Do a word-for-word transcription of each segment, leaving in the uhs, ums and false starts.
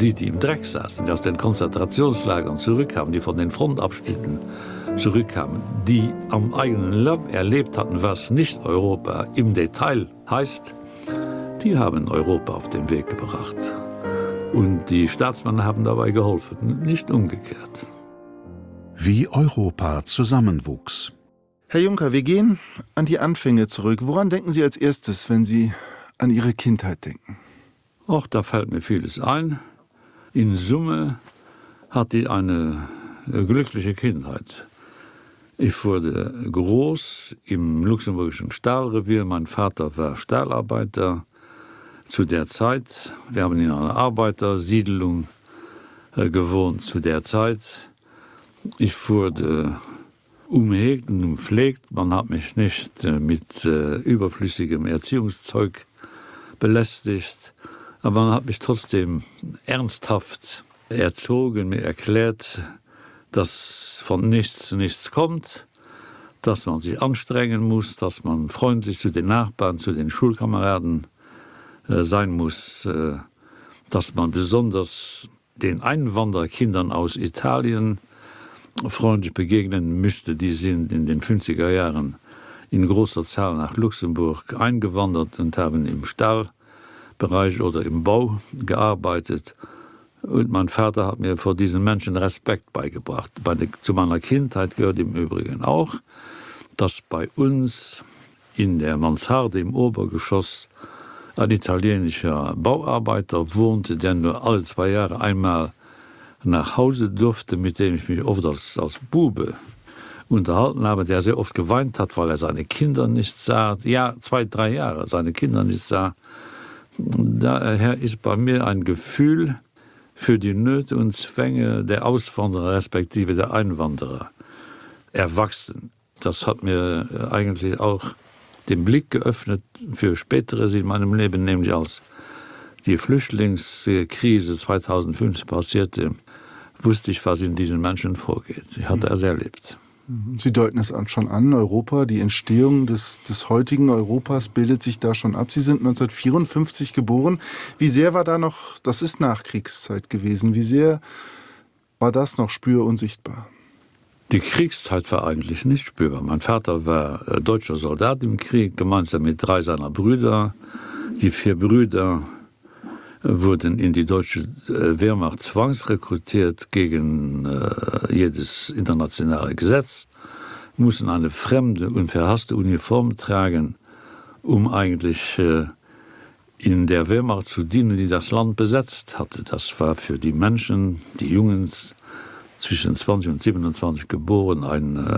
die, die im Dreck saßen, die aus den Konzentrationslagern zurückkamen, die von den Frontabschnitten zurückkamen, die am eigenen Leib erlebt hatten, was nicht Europa im Detail heißt, die haben Europa auf den Weg gebracht. Und die Staatsmänner haben dabei geholfen, nicht umgekehrt. Wie Europa zusammenwuchs. Herr Juncker, wir gehen an die Anfänge zurück. Woran denken Sie als erstes, wenn Sie an Ihre Kindheit denken? Ach, da fällt mir vieles ein. In Summe hatte ich eine glückliche Kindheit. Ich wurde groß im luxemburgischen Stahlrevier. Mein Vater war Stahlarbeiter zu der Zeit. Wir haben in einer Arbeitersiedlung äh, gewohnt zu der Zeit. Ich wurde umhegt und umpflegt. Man hat mich nicht äh, mit äh, überflüssigem Erziehungszeug belästigt. Aber man hat mich trotzdem ernsthaft erzogen, mir erklärt, dass von nichts nichts kommt, dass man sich anstrengen muss, dass man freundlich zu den Nachbarn, zu den Schulkameraden äh, sein muss, äh, dass man besonders den Einwanderkindern aus Italien freundlich begegnen müsste. Die sind in den fünfziger Jahren in großer Zahl nach Luxemburg eingewandert und haben im Stahlbereich oder im Bau gearbeitet. Und mein Vater hat mir vor diesen Menschen Respekt beigebracht. Bei der, zu meiner Kindheit gehört im Übrigen auch, dass bei uns in der Mansarde im Obergeschoss ein italienischer Bauarbeiter wohnte, der nur alle zwei Jahre einmal nach Hause durfte, mit dem ich mich oft als, als Bube unterhalten habe, der sehr oft geweint hat, weil er seine Kinder nicht sah. Ja, zwei, drei Jahre seine Kinder nicht sah. Daher ist bei mir ein Gefühl für die Nöte und Zwänge der Auswanderer respektive der Einwanderer erwachsen. Das hat mir eigentlich auch den Blick geöffnet für Späteres in meinem Leben, nämlich als die Flüchtlingskrise zweitausendfünf passierte, wusste ich, was in diesen Menschen vorgeht. Ich hatte es erlebt. Sie deuten es schon an, Europa, die Entstehung des, des heutigen Europas bildet sich da schon ab. Sie sind neunzehnhundertvierundfünfzig geboren. Wie sehr war da noch, das ist Nachkriegszeit gewesen, wie sehr war das noch spür- und sichtbar? Die Kriegszeit war eigentlich nicht spürbar. Mein Vater war äh, deutscher Soldat im Krieg, gemeinsam mit drei seiner Brüder. Die vier Brüder wurden in die deutsche Wehrmacht zwangsrekrutiert gegen äh, jedes internationale Gesetz, mussten eine fremde und verhasste Uniform tragen, um eigentlich äh, in der Wehrmacht zu dienen, die das Land besetzt hatte. Das war für die Menschen, die Jungs zwischen zwanzig und siebenundzwanzig geboren, ein, äh,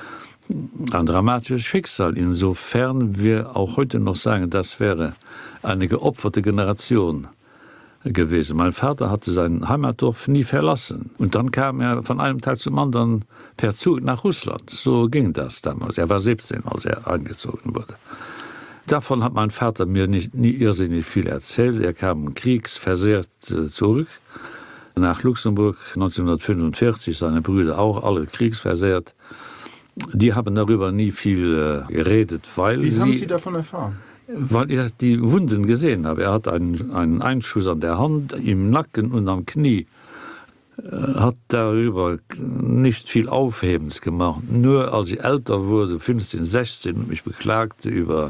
ein dramatisches Schicksal. Insofern wir auch heute noch sagen, das wäre eine geopferte Generation gewesen. Mein Vater hatte sein Heimatdorf nie verlassen. Und dann kam er von einem Tag zum anderen per Zug nach Russland. So ging das damals. Er war siebzehn, als er eingezogen wurde. Davon hat mein Vater mir nicht, nie irrsinnig viel erzählt. Er kam kriegsversehrt zurück nach Luxemburg neunzehnhundertfünfundvierzig, seine Brüder auch, alle kriegsversehrt. Die haben darüber nie viel äh, geredet, weil Wie sie... haben Sie davon erfahren? Weil ich die Wunden gesehen habe. Er hat einen, einen Einschuss an der Hand, im Nacken und am Knie. Er hat darüber nicht viel Aufhebens gemacht. Nur als ich älter wurde, fünfzehn, sechzehn, und mich beklagte über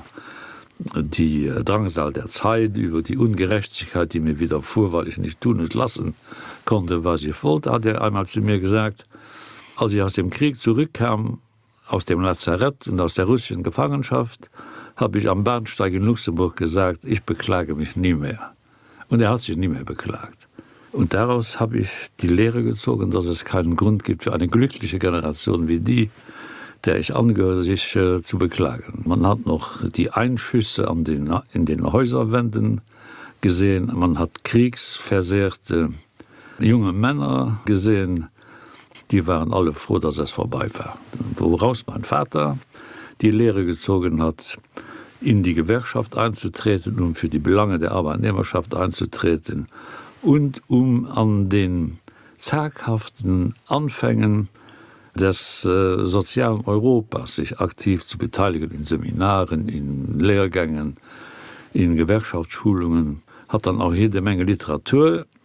die Drangsal der Zeit, über die Ungerechtigkeit, die mir widerfuhr, weil ich nicht tun und lassen konnte, was ich wollte, hat er einmal zu mir gesagt, als ich aus dem Krieg zurückkam, aus dem Lazarett und aus der russischen Gefangenschaft, habe ich am Bahnsteig in Luxemburg gesagt, ich beklage mich nie mehr. Und er hat sich nie mehr beklagt. Und daraus habe ich die Lehre gezogen, dass es keinen Grund gibt für eine glückliche Generation wie die, der ich angehöre, sich äh, zu beklagen. Man hat noch die Einschüsse an den, in den Häuserwänden gesehen, man hat kriegsversehrte junge Männer gesehen, die waren alle froh, dass es vorbei war. Woraus mein Vater die Lehre gezogen hat, in die Gewerkschaft einzutreten, um für die Belange der Arbeitnehmerschaft einzutreten und um an den zaghaften Anfängen des äh, sozialen Europas sich aktiv zu beteiligen, in Seminaren, in Lehrgängen, in Gewerkschaftsschulungen, hat dann auch jede Menge Literatur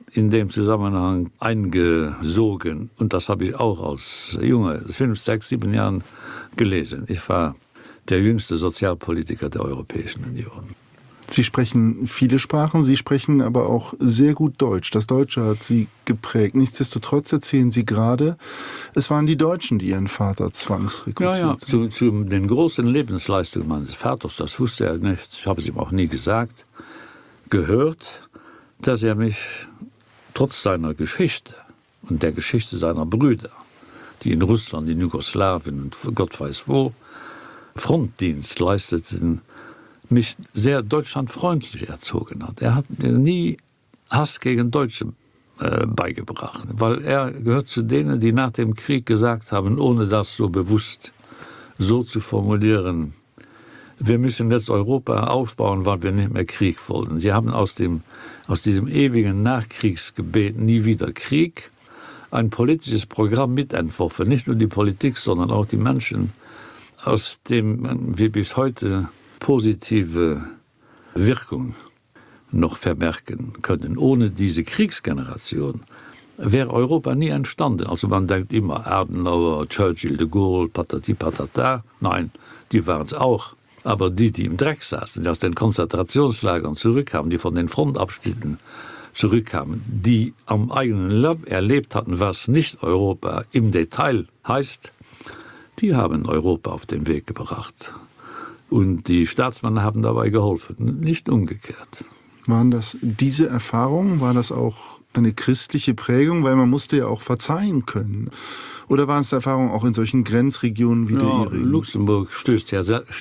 in dem Zusammenhang eingesogen. Und das habe ich auch als Junge, fünf, sechs, sieben Jahren gelesen. Ich war der jüngste Sozialpolitiker der Europäischen Union. Sie sprechen viele Sprachen, Sie sprechen aber auch sehr gut Deutsch. Das Deutsche hat Sie geprägt. Nichtsdestotrotz erzählen Sie gerade, es waren die Deutschen, die Ihren Vater zwangsrekrutierten. Ja, ja, zu, zu den großen Lebensleistungen meines Vaters, das wusste er nicht, ich habe es ihm auch nie gesagt, gehört, dass er mich trotz seiner Geschichte und der Geschichte seiner Brüder, die in Russland, in Jugoslawien und Gott weiß wo Frontdienst leisteten, mich sehr deutschlandfreundlich erzogen hat. Er hat mir nie Hass gegen Deutsche äh, beigebracht, weil er gehört zu denen, die nach dem Krieg gesagt haben, ohne das so bewusst so zu formulieren, wir müssen jetzt Europa aufbauen, weil wir nicht mehr Krieg wollen. Sie haben aus, dem, aus diesem ewigen Nachkriegsgebet nie wieder Krieg ein politisches Programm mitentworfen, nicht nur die Politik, sondern auch die Menschen, aus dem wir bis heute positive Wirkung noch vermerken können. Ohne diese Kriegsgeneration wäre Europa nie entstanden. Also man denkt immer Adenauer, Churchill, de Gaulle, patati patata. Nein, die waren es auch. Aber die, die im Dreck saßen, die aus den Konzentrationslagern zurückkamen, die von den Frontabschnitten zurückkamen, die am eigenen Leib erlebt hatten, was nicht Europa im Detail heißt, die haben Europa auf den Weg gebracht. Und die Staatsmänner haben dabei geholfen, nicht umgekehrt. Waren das diese Erfahrungen? War das auch eine christliche Prägung? Weil man musste ja auch verzeihen können. Oder waren es Erfahrungen auch in solchen Grenzregionen wie ja, der Ihrigen? Luxemburg stößt ja sehr,